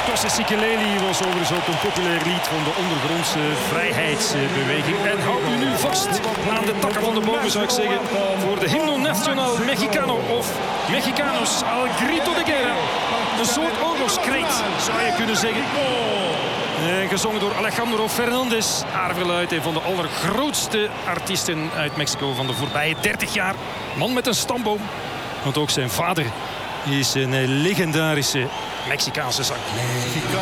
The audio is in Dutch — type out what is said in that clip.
Tosse Sikeleli was overigens ook een populair lied van de ondergrondse vrijheidsbeweging. En houd u nu vast aan de takken van de bomen, zou ik zeggen, voor de Himno Nacional Mexicano of Mexicanos al Grito de Guerra. Een soort oorlogskreet, zou je kunnen zeggen. Gezongen door Alejandro Fernandez. Aarveluid, een van de allergrootste artiesten uit Mexico van de voorbije 30 jaar. Man met een stamboom. Want ook zijn vader is een legendarische Mexicaanse zanger.